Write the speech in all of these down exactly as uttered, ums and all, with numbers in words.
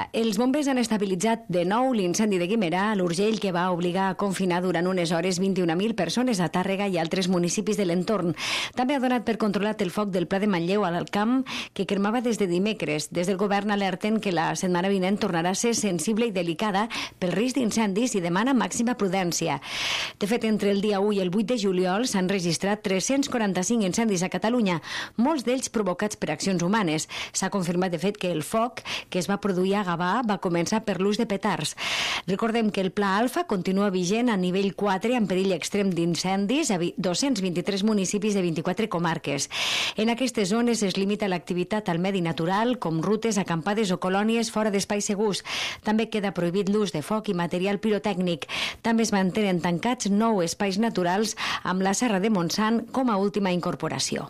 Els bombers han estabilitzat de nou l'incendi de Guimerà a l'Urgell, que va obligar a confinar durant unes hores vint-i-una mil persones a Tàrrega i altres municipis de l'entorn. També ha donat per controlat el foc del Pla de Manlleu a l'Alcamp, que cremava des de dimecres. Des del govern alerten que la setmana vinent tornarà a ser sensible i delicada pel risc d'incendis i demana màxima prudència. De fet, entre el dia u i el vuit de juliol s'han registrat tres-cents quaranta-cinc incendis a Catalunya, molts d'ells provocats per accions humanes. S'ha confirmat, de fet, que el foc que es va produir a Gavà va començar per l'ús de petards. Recordem que el Pla Alfa continua vigent a nivell quatre amb perill extrem d'incendis a dos-cents vint-i-tres municipis de vint-i-quatre comarques. En aquestes zones es limita l'activitat al medi natural, com rutes, acampades o colònies fora d'espais segurs. També queda prohibit l'ús de foc i material pirotècnic. També es mantenen tancats nou espais naturals amb la Serra de Montsant com a última incorporació.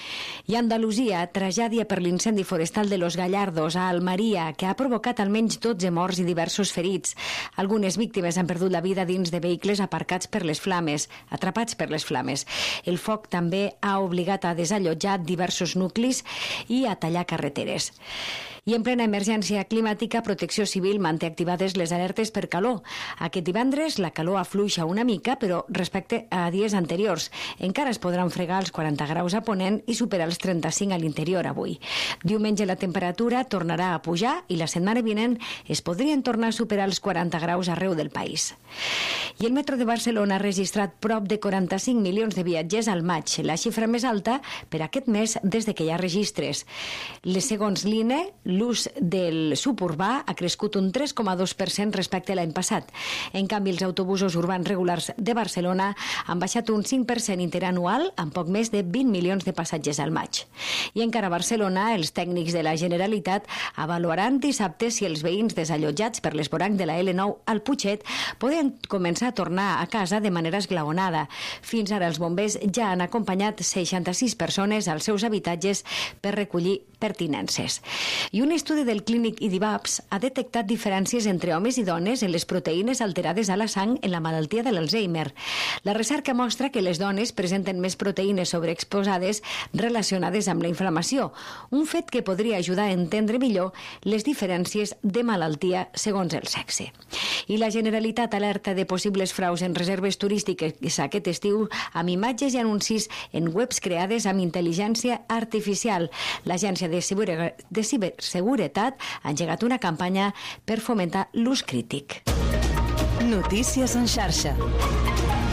I Andalusia, tragèdia per l'incendi forestal de Los Gallardos a Almeria, que ha provocat almenys dotze morts i diversos ferits. Algunes víctimes han perdut la vida dins de vehicles aparcats per les flames, atrapats per les flames. El foc també ha obligat a desallotjar diversos nuclis i a tallar carreteres. I en plena emergència climàtica, Protecció Civil manté activades les alertes per calor. Aquest divendres la calor afluixa una mica, però respecte a dies anteriors. Encara es podran fregar els quaranta graus a Ponent i superar els trenta-cinc a l'interior avui. Diumenge la temperatura tornarà a pujar i la setmana vinent es podrien tornar a superar els quaranta graus arreu del país. I el metro de Barcelona ha registrat prop de quaranta-cinc milions de viatgers al maig, la xifra més alta per aquest mes des de que hi ha registres. Les segons l'I N E, l'ús del suburbà ha crescut un tres coma dos per cent respecte a l'any passat. En canvi, els autobusos urbans regulars de Barcelona han baixat un cinc per cent interanual amb poc més de vint milions de passatgers al maig. I encara a Barcelona, els tècnics de la Generalitat avaluaran dissabte si els veïns desallotjats per l'esvoranc de la L nou al Putxet poden començar a tornar a casa de manera esglaonada. Fins ara els bombers ja han acompanyat seixanta-sis persones als seus habitatges per recollir pertinences. I un estudi del clínic I D I B A P S ha detectat diferències entre homes i dones en les proteïnes alterades a la sang en la malaltia de l'Alzheimer. La recerca mostra que les dones presenten més proteïnes sobreexposades relacionades amb la inflamació, un fet que podria ajudar a entendre millor les diferències de malaltia segons el sexe. I la Generalitat alerta de possibles fraus en reserves turístiques aquest estiu amb imatges i anuncis en webs creades amb intel·ligència artificial. L'Agència de Ciberseguretat de Ciberseguretat ha engegat una campanya per fomentar l'ús crític. Notícies en xarxa.